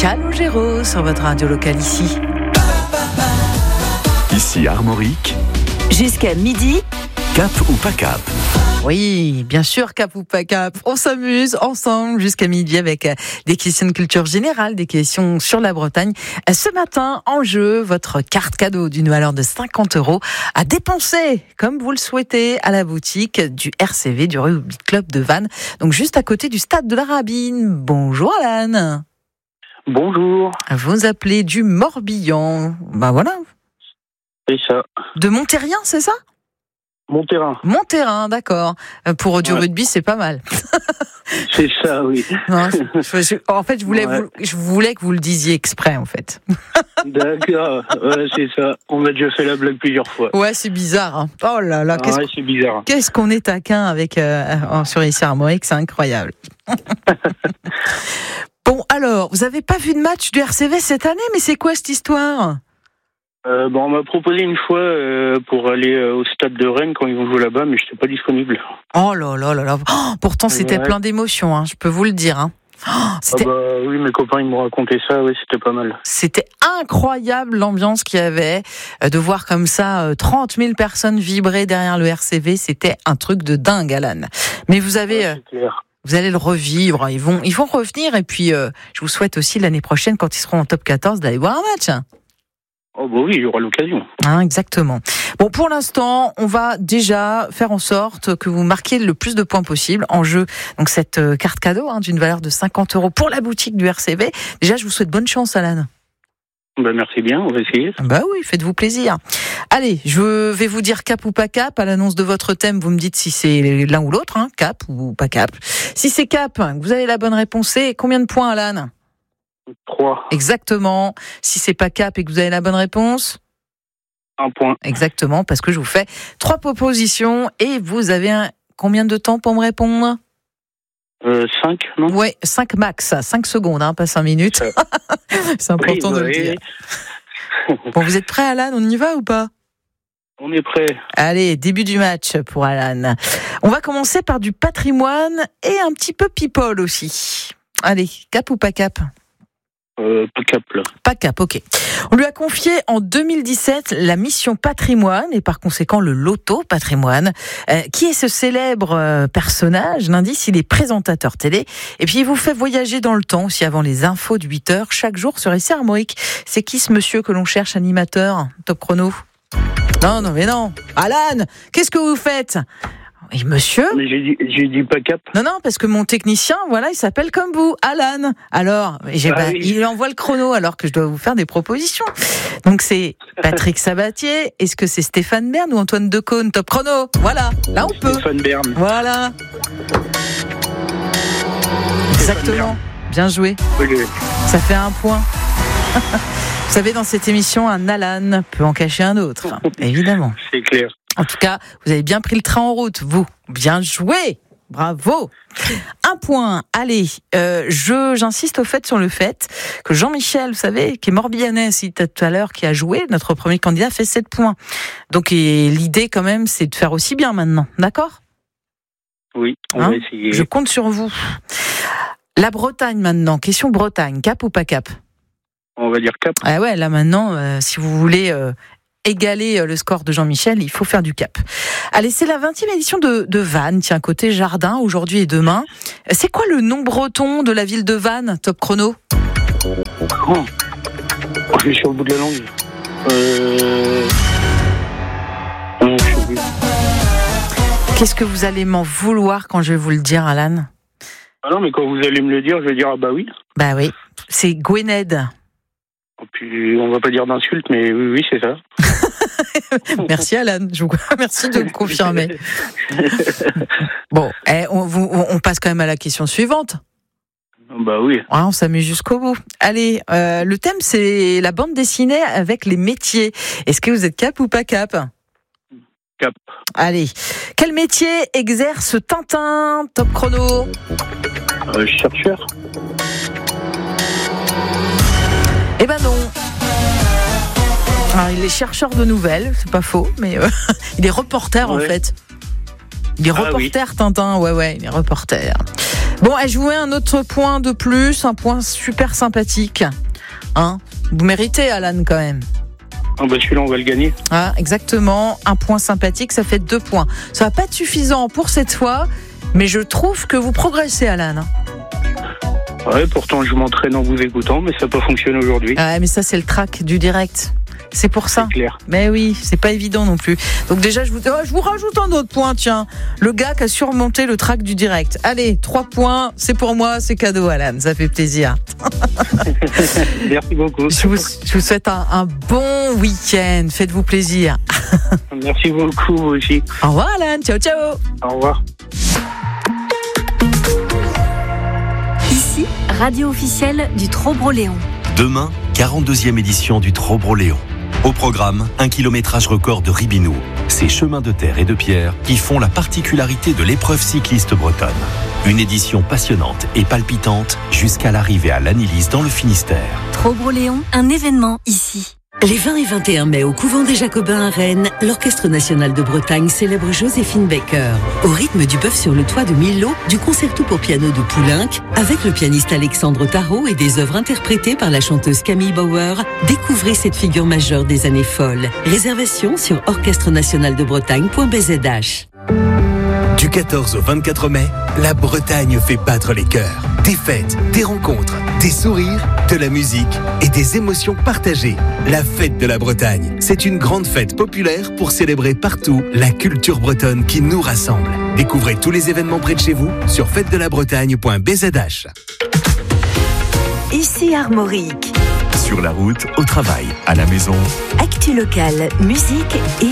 Calogero sur votre radio locale ici. Ici Armorique. Jusqu'à midi. Cap ou pas cap? Oui, bien sûr, cap ou pas cap. On s'amuse ensemble jusqu'à midi avec des questions de culture générale, des questions sur la Bretagne. Ce matin, en jeu, votre carte cadeau d'une valeur de 50 € à dépenser, comme vous le souhaitez, à la boutique du RCV, du Rugby Club de Vannes. Donc, juste à côté du stade de la Rabine. Bonjour Alan. Bonjour. Vous appelez du Morbihan. Ben voilà. C'est ça. De Montérien, c'est ça? Monterrain, d'accord. Pour du rugby, c'est pas mal. C'est ça, oui. Non, en fait, je voulais que vous le disiez exprès, en fait. D'accord, ouais, c'est ça. On a déjà fait la blague plusieurs fois. Ouais, c'est bizarre. Hein. Oh là là, c'est bizarre. Qu'est-ce qu'on est taquin avec sur ici Armorique, c'est incroyable. Bon, alors, vous avez pas vu de match du RCV cette année, mais c'est quoi cette histoire? On m'a proposé une fois pour aller au stade de Rennes quand ils vont jouer là-bas, mais je n'étais pas disponible. Oh là là là là. Oh, pourtant, c'était plein d'émotions, hein, je peux vous le dire. Hein. Oh, oui, mes copains ils m'ont raconté ça, oui, c'était pas mal. C'était incroyable l'ambiance qu'il y avait, de voir comme ça 30 000 personnes vibrer derrière le RCV, c'était un truc de dingue, Alan. Mais vous avez... Vous allez le revivre, ils vont revenir, et puis je vous souhaite aussi l'année prochaine, quand ils seront en top 14, d'aller voir un match. Oh bah oui, il y aura l'occasion. Exactement. Bon, pour l'instant, on va déjà faire en sorte que vous marquiez le plus de points possible en jeu. Donc cette carte cadeau d'une valeur de 50 € pour la boutique du RCV. Déjà, je vous souhaite bonne chance, Alan. Merci bien, on va essayer. Oui, faites-vous plaisir. Allez, je vais vous dire cap ou pas cap. À l'annonce de votre thème, vous me dites si c'est l'un ou l'autre, cap ou pas cap. Si c'est cap, vous avez la bonne réponse. C'est combien de points, Alan? 3. Exactement. Si c'est pas cap et que vous avez la bonne réponse? 1 point. Exactement, parce que je vous fais 3 propositions et vous avez combien de temps pour me répondre? 5, non? Oui, 5 max, 5 secondes, pas 5 minutes. C'est important de le dire. Bon, vous êtes prêts, Alan? On y va ou pas? On est prêt. Allez, début du match pour Alan. On va commencer par du patrimoine et un petit peu people aussi. Allez, cap ou pas cap? Pas cap, là. Pas cap, ok. On lui a confié en 2017 la mission patrimoine et par conséquent le loto patrimoine. Qui est ce célèbre personnage? L'indice, il est présentateur télé. Et puis il vous fait voyager dans le temps aussi avant les infos de 8h chaque jour sur ici Armorique. C'est qui ce monsieur que l'on cherche, animateur top chrono? Non, mais non. Alan, qu'est-ce que vous faites? Et monsieur? Mais j'ai dit pas cap. Non, parce que mon technicien, il s'appelle comme vous, Alan. Alors, il envoie le chrono alors que je dois vous faire des propositions. Donc c'est Patrick Sabatier. Est-ce que c'est Stéphane Bern ou Antoine Decaune? Top chrono. Voilà, là on peut. Stéphane Bern. Voilà. Exactement. Bien joué. Okay. Ça fait 1 point. Vous savez, dans cette émission, un Alan peut en cacher un autre. Évidemment. C'est clair. En tout cas, vous avez bien pris le train en route, vous. Bien joué. Bravo. 1 point. Allez, j'insiste sur le fait que Jean-Michel, vous savez, qui est morbihanais, tout à l'heure, qui a joué, notre premier candidat, fait 7 points. Donc, l'idée, quand même, c'est de faire aussi bien maintenant. D'accord? Oui, on va essayer. Je compte sur vous. La Bretagne, maintenant. Question Bretagne. Cap ou pas cap? On va dire cap. Ah ouais, là, maintenant, si vous voulez... égaler le score de Jean-Michel, il faut faire du cap. Allez, c'est la 20e édition de Vannes, côté jardin, aujourd'hui et demain. C'est quoi le nom breton de la ville de Vannes, top chrono? Je suis sur le bout de la langue. Qu'est-ce que vous allez m'en vouloir quand je vais vous le dire, Alan? Ah non, mais quand vous allez me le dire, je vais dire oui. Bah oui, c'est Gwynedd. Puis on va pas dire d'insulte, mais oui, c'est ça. Merci Alan, merci de me confirmer. Bon, on passe quand même à la question suivante. Bah oui. On s'amuse jusqu'au bout. Allez, le thème c'est la bande dessinée avec les métiers. Est-ce que vous êtes cap ou pas cap? Cap. Allez, quel métier exerce Tintin? Top chrono. Chercheur. Eh ben non. Alors, il est chercheur de nouvelles, c'est pas faux, mais il est reporter en fait. Il est reporter, Tintin, ouais, il est reporter. Bon, je vous mets un autre point de plus, un point super sympathique. Hein, vous méritez, Alan, quand même. Ah bah celui-là, on va le gagner. Ah, exactement, un point sympathique, ça fait 2 points. Ça va pas être suffisant pour cette fois, mais je trouve que vous progressez, Alan. Ouais, pourtant je m'entraîne en vous écoutant, mais ça n'a pas fonctionné aujourd'hui. Ah, mais ça, c'est le trac du direct. C'est pour ça. C'est clair. Mais oui, c'est pas évident non plus. Donc déjà, je vous rajoute un autre point, tiens. Le gars qui a surmonté le trac du direct. Allez, 3 points, c'est pour moi, c'est cadeau, Alan, ça fait plaisir. Merci beaucoup. Je vous souhaite un bon week-end, faites-vous plaisir. Merci beaucoup, vous aussi. Au revoir, Alan, ciao, ciao. Au revoir. Ici, radio officielle du Trobro-Léon. Demain, 42e édition du Trobro-Léon. Au programme, un kilométrage record de Ribinou. Ces chemins de terre et de pierre qui font la particularité de l'épreuve cycliste bretonne. Une édition passionnante et palpitante jusqu'à l'arrivée à l'Annelise dans le Finistère. Trobro-Léon, un événement ici. Les 20 et 21 mai, au couvent des Jacobins à Rennes, l'Orchestre national de Bretagne célèbre Joséphine Baker. Au rythme du bœuf sur le toit de Milo, du concerto pour piano de Poulenc, avec le pianiste Alexandre Tarot et des œuvres interprétées par la chanteuse Camille Bauer, découvrez cette figure majeure des années folles. Réservation sur orchestrenationaldebretagne.bzh. Du 14 au 24 mai, la Bretagne fait battre les cœurs. Des fêtes, des rencontres, des sourires, de la musique et des émotions partagées. La fête de la Bretagne, c'est une grande fête populaire pour célébrer partout la culture bretonne qui nous rassemble. Découvrez tous les événements près de chez vous sur fêtedelabbretagne.bzh. Ici Armorique. Sur la route, au travail, à la maison. Actu locale, musique et